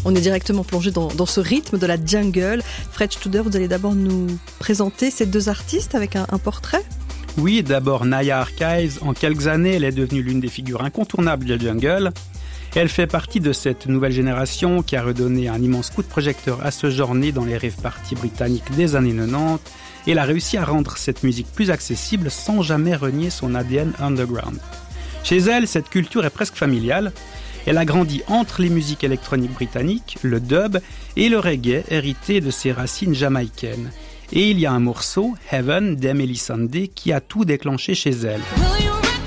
On est directement plongé dans ce rythme de la jungle. Fred Studer, vous allez d'abord nous présenter ces deux artistes avec un portrait ? Oui, d'abord Naya Archives. En quelques années, elle est devenue l'une des figures incontournables de la jungle. Elle fait partie de cette nouvelle génération qui a redonné un immense coup de projecteur à ce genre né dans les rave parties britanniques des années 90. Et elle a réussi à rendre cette musique plus accessible sans jamais renier son ADN underground. Chez elle, cette culture est presque familiale. Elle a grandi entre les musiques électroniques britanniques, le dub et le reggae hérité de ses racines jamaïcaines. Et il y a un morceau, Heaven, d'Emily Sandé, qui a tout déclenché chez elle.